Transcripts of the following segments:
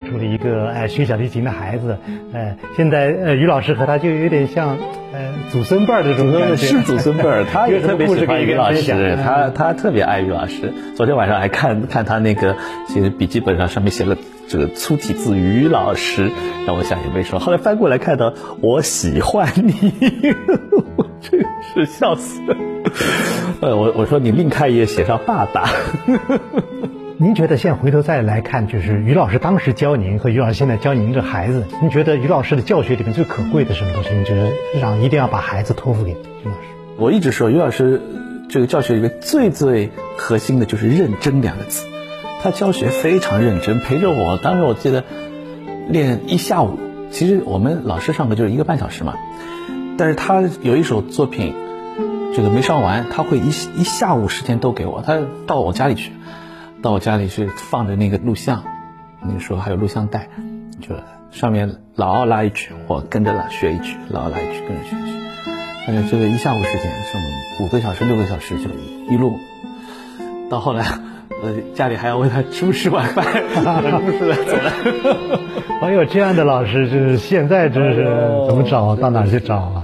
出了一个学小提琴的孩子，现在于老师和他就有点像祖孙辈儿的这种感觉， 是祖孙辈儿，他也特别喜欢于老师，他特别爱于老师。昨天晚上还看他那个笔记本上面写了这个粗体字于老师，让我想也没说。后来翻过来看到我喜欢你，我真是笑死了。我说你另开一页写上爸爸。 您觉得现在回头再来看，就是于老师当时教您和于老师现在教您这孩子，您觉得于老师的教学里面最可贵的什么东西？您觉得一定要把孩子托付给于老师？ 我一直说于老师这个教学里面最核心的就是认真2个字。他教学非常认真，陪着我，当时我记得练1下午，其实我们老师上课就是1个半小时嘛，但是他有一首作品这个没上完，他会一下午时间都给我，他到我家里去放着那个录像，那个时候还有录像带，就上面老奥拉一曲，我跟着学一曲，老奥拉一曲跟着学一曲，反正这个1下午时间，是5个小时6个小时就一路，到后来家里还要为他吃晚饭，走了。 哎呦，这样的老师就是现在真是怎么找到哪儿去找啊？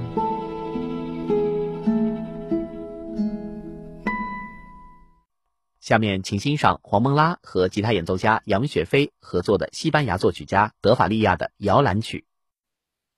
下面请欣赏黄蒙拉和吉他演奏家杨雪飞合作的西班牙作曲家德法利亚的摇篮曲。